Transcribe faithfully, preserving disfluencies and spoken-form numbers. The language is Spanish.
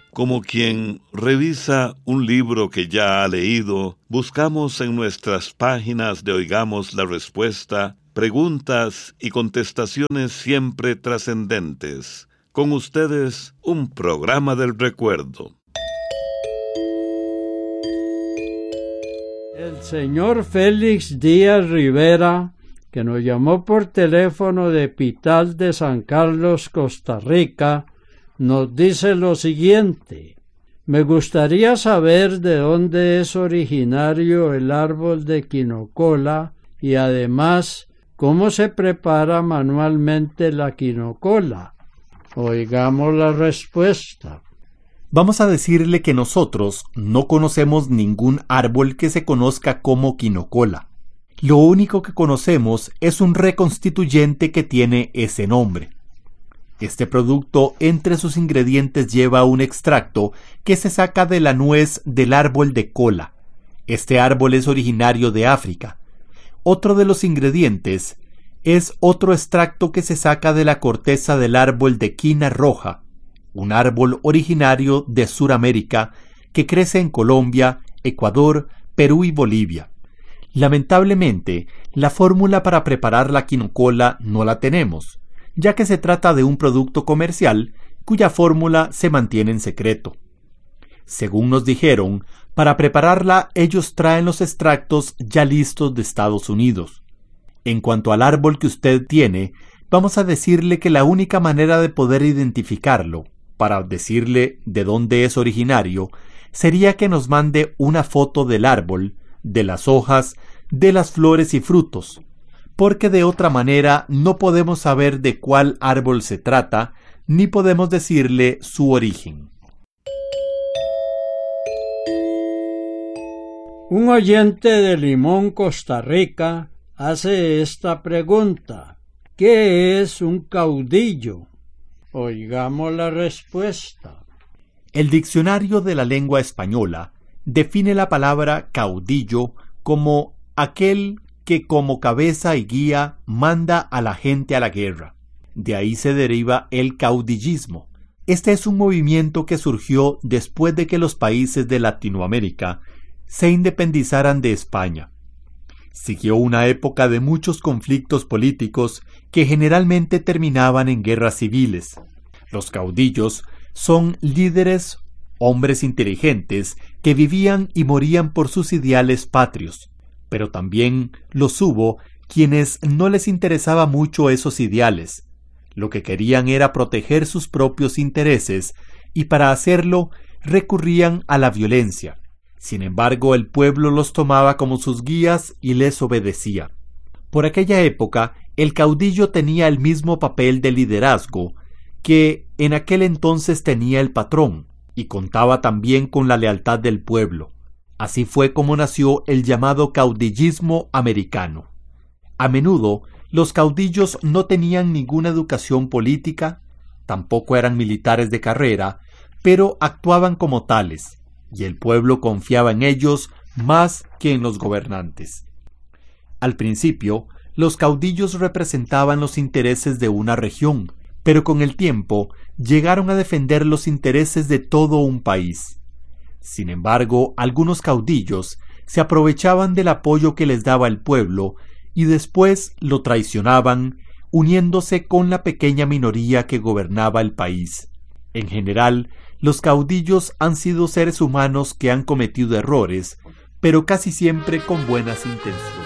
Como quien revisa un libro que ya ha leído, buscamos en nuestras páginas de Oigamos la Respuesta preguntas y contestaciones siempre trascendentes. Con ustedes, un programa del recuerdo. El señor Félix Díaz Rivera, que nos llamó por teléfono de Pital de San Carlos, Costa Rica, nos dice lo siguiente: me gustaría saber de dónde es originario el árbol de quinocola y además cómo se prepara manualmente la quinocola. Oigamos la respuesta. Vamos a decirle que nosotros no conocemos ningún árbol que se conozca como quinocola. Lo único que conocemos es un reconstituyente que tiene ese nombre. Este producto, entre sus ingredientes, lleva un extracto que se saca de la nuez del árbol de cola. Este árbol es originario de África. Otro de los ingredientes es otro extracto que se saca de la corteza del árbol de quina roja, un árbol originario de Suramérica que crece en Colombia, Ecuador, Perú y Bolivia. Lamentablemente, la fórmula para preparar la quinocola no la tenemos, ya que se trata de un producto comercial cuya fórmula se mantiene en secreto. Según nos dijeron, para prepararla ellos traen los extractos ya listos de Estados Unidos. En cuanto al árbol que usted tiene, vamos a decirle que la única manera de poder identificarlo, para decirle de dónde es originario, sería que nos mande una foto del árbol, de las hojas, de las flores y frutos, porque de otra manera no podemos saber de cuál árbol se trata, ni podemos decirle su origen. Un oyente de Limón, Costa Rica, hace esta pregunta: ¿qué es un caudillo? Oigamos la respuesta. El diccionario de la lengua española define la palabra caudillo como aquel que como cabeza y guía manda a la gente a la guerra. De ahí se deriva el caudillismo. Este es un movimiento que surgió después de que los países de Latinoamérica se independizaran de España. Siguió una época de muchos conflictos políticos que generalmente terminaban en guerras civiles. Los caudillos son líderes, hombres inteligentes que vivían y morían por sus ideales patrios. Pero también los hubo quienes no les interesaba mucho esos ideales. Lo que querían era proteger sus propios intereses y para hacerlo recurrían a la violencia. Sin embargo, el pueblo los tomaba como sus guías y les obedecía. Por aquella época, el caudillo tenía el mismo papel de liderazgo que en aquel entonces tenía el patrón y contaba también con la lealtad del pueblo. Así fue como nació el llamado caudillismo americano. A menudo, los caudillos no tenían ninguna educación política, tampoco eran militares de carrera, pero actuaban como tales, y el pueblo confiaba en ellos más que en los gobernantes. Al principio, los caudillos representaban los intereses de una región, pero con el tiempo llegaron a defender los intereses de todo un país. Sin embargo, algunos caudillos se aprovechaban del apoyo que les daba el pueblo y después lo traicionaban, uniéndose con la pequeña minoría que gobernaba el país. En general, los caudillos han sido seres humanos que han cometido errores, pero casi siempre con buenas intenciones.